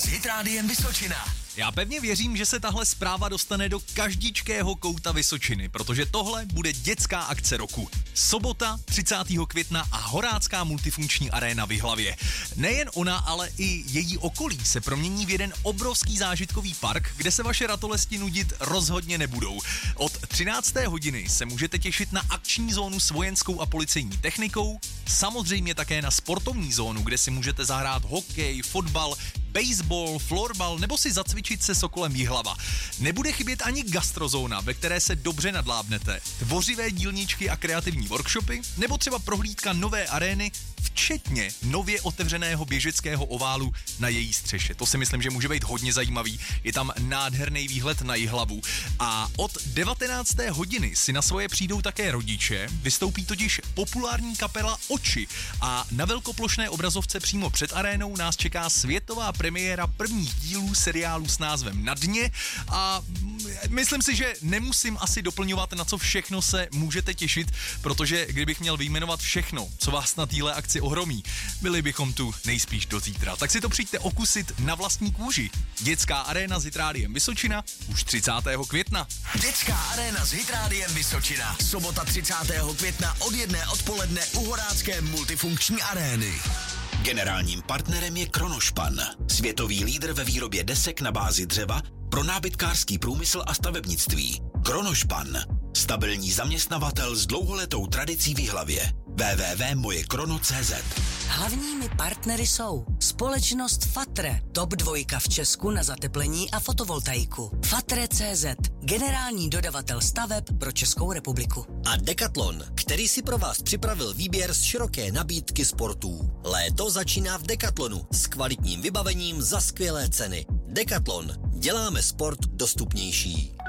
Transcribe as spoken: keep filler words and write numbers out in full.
s Hit Rádiem Vysočina. Já pevně věřím, že se tahle zpráva dostane do každičkého kouta Vysočiny, protože tohle bude dětská akce roku. Sobota, třicátého května a Horácká multifunkční aréna v Jihlavě. Nejen ona, ale i její okolí se promění v jeden obrovský zážitkový park, kde se vaše ratolesti nudit rozhodně nebudou. Od třinácté hodiny se můžete těšit na akční zónu s vojenskou a policejní technikou, samozřejmě také na sportovní zónu, kde si můžete zahrát hokej, fotbal, baseball, florbal nebo si zacvičit se Sokolem Jihlava. Nebude chybět ani gastrozóna, ve které se dobře nadlábnete, tvořivé dílničky a kreativní workshopy, nebo třeba prohlídka nové arény, včetně nově otevřeného běžeckého oválu na její střeše. To si myslím, že může být hodně zajímavý. Je tam nádherný výhled na Jihlavu. A od devatenácté hodiny si na svoje přijdou také rodiče, vystoupí totiž populární kapela Oči a na velkoplošné obrazovce přímo před arénou nás čeká světová premiéra prvních dílů seriálu s názvem Na dně a myslím si, že nemusím asi doplňovat, na co všechno se můžete těšit, protože kdybych měl vyjmenovat všechno, co vás na téhle akci ohromí, byli bychom tu nejspíš do zítra. Tak si to přijďte okusit na vlastní kůži. Dětská aréna s Hit Rádiem Vysočina už třicátého května. Dětská aréna s Hit Rádiem Vysočina. Sobota třicátého května od jedné odpoledne u Horácké multifunkční arény. Generálním partnerem je Kronošpan, světový lídr ve výrobě desek na bázi dřeva pro nábytkářský průmysl a stavebnictví. Kronošpan, stabilní zaměstnavatel s dlouholetou tradicí v Jihlavě. w w w tečka moje krono tečka cé zet. Hlavními partnery jsou společnost Fatre, top dvojka v Česku na zateplení a fotovoltaiku. Fatre tečka cé zet, generální dodavatel staveb pro Českou republiku. A Decathlon, který si pro vás připravil výběr z široké nabídky sportů. Léto začíná v Decathlonu s kvalitním vybavením za skvělé ceny. Decathlon. Děláme sport dostupnější.